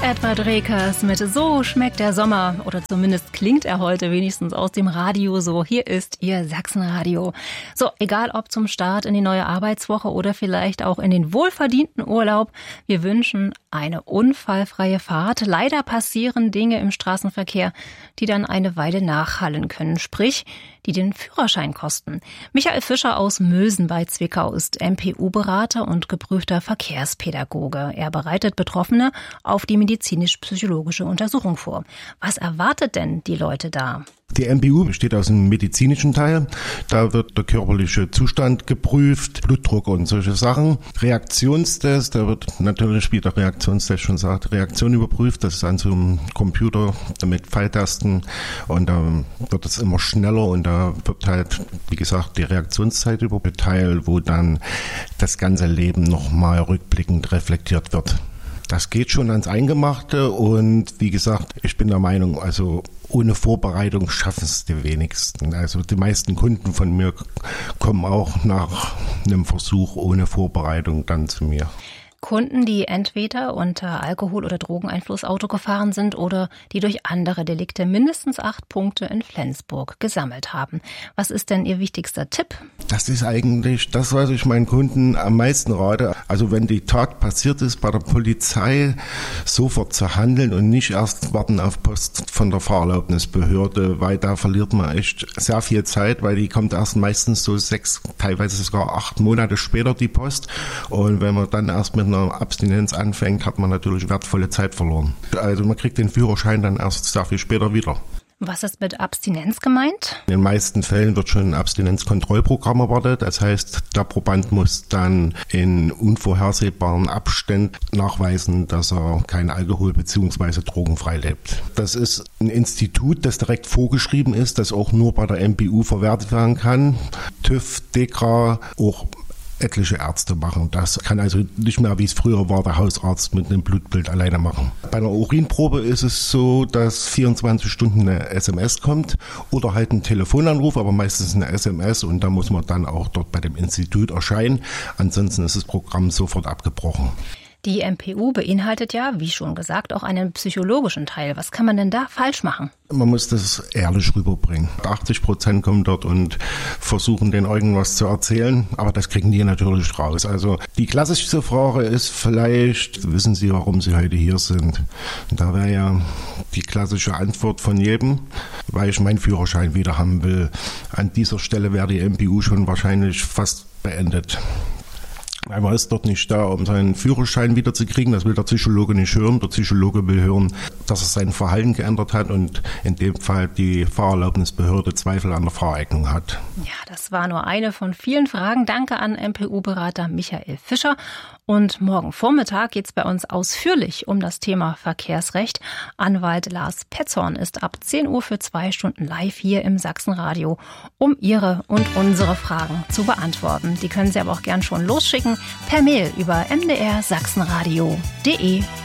Edward Rekers mit So schmeckt der Sommer, oder zumindest klingt er heute wenigstens aus dem Radio so. Hier ist Ihr Sachsenradio. So, egal ob zum Start in die neue Arbeitswoche oder vielleicht auch in den wohlverdienten Urlaub, wir wünschen eine unfallfreie Fahrt. Leider passieren Dinge im Straßenverkehr, die dann eine Weile nachhallen können, sprich, die den Führerschein kosten. Michael Fischer aus Mülsen bei Zwickau ist MPU-Berater und geprüfter Verkehrspädagoge. Er bereitet Betroffene auf die medizinisch-psychologische Untersuchung vor. Was erwartet denn die Leute da? Die MPU besteht aus einem medizinischen Teil. Da wird der körperliche Zustand geprüft, Blutdruck und solche Sachen. Reaktionstest, da wird natürlich, wie der Reaktionstest schon sagt, Reaktion überprüft. Das ist an so einem Computer mit Pfeiltasten und da wird es immer schneller und da wird halt, wie gesagt, die Reaktionszeit überteilt, wo dann das ganze Leben nochmal rückblickend reflektiert wird. Das geht schon ans Eingemachte und wie gesagt, ich bin der Meinung, also ohne Vorbereitung schaffen es die wenigsten. Also die meisten Kunden von mir kommen auch nach einem Versuch ohne Vorbereitung dann zu mir. Kunden, die entweder unter Alkohol- oder Drogeneinfluss Auto gefahren sind oder die durch andere Delikte mindestens 8 Punkte in Flensburg gesammelt haben. Was ist denn Ihr wichtigster Tipp? Das ist eigentlich das, was ich meinen Kunden am meisten rate. Also wenn die Tat passiert ist, bei der Polizei sofort zu handeln und nicht erst warten auf Post von der Fahrerlaubnisbehörde, weil da verliert man echt sehr viel Zeit, weil die kommt erst meistens so 6, teilweise sogar 8 Monate später die Post. Und wenn man dann erst mit einer Abstinenz anfängt, hat man natürlich wertvolle Zeit verloren. Also man kriegt den Führerschein dann erst sehr viel später wieder. Was ist mit Abstinenz gemeint? In den meisten Fällen wird schon ein Abstinenzkontrollprogramm erwartet. Das heißt, der Proband muss dann in unvorhersehbaren Abständen nachweisen, dass er kein Alkohol bzw. drogenfrei lebt. Das ist ein Institut, das direkt vorgeschrieben ist, das auch nur bei der MPU verwertet werden kann. TÜV, DEKRA, auch etliche Ärzte machen. Das kann also nicht mehr, wie es früher war, der Hausarzt mit einem Blutbild alleine machen. Bei einer Urinprobe ist es so, dass 24 Stunden eine SMS kommt oder halt ein Telefonanruf, aber meistens eine SMS und da muss man dann auch dort bei dem Institut erscheinen. Ansonsten ist das Programm sofort abgebrochen. Die MPU beinhaltet ja, wie schon gesagt, auch einen psychologischen Teil. Was kann man denn da falsch machen? Man muss das ehrlich rüberbringen. 80% kommen dort und versuchen, denen irgendwas zu erzählen, aber das kriegen die natürlich raus. Also die klassischste Frage ist vielleicht, wissen Sie, warum Sie heute hier sind? Und da wäre ja die klassische Antwort von jedem, weil ich meinen Führerschein wieder haben will. An dieser Stelle wäre die MPU schon wahrscheinlich fast beendet. Man ist dort nicht da, um seinen Führerschein wiederzukriegen. Das will der Psychologe nicht hören. Der Psychologe will hören, dass er sein Verhalten geändert hat und in dem Fall die Fahrerlaubnisbehörde Zweifel an der Fahreignung hat. Ja, das war nur eine von vielen Fragen. Danke an MPU-Berater Michael Fischer. Und morgen Vormittag geht es bei uns ausführlich um das Thema Verkehrsrecht. Anwalt Lars Petzorn ist ab 10 Uhr für 2 Stunden live hier im Sachsenradio, um Ihre und unsere Fragen zu beantworten. Die können Sie aber auch gern schon losschicken per Mail über mdr-sachsenradio.de.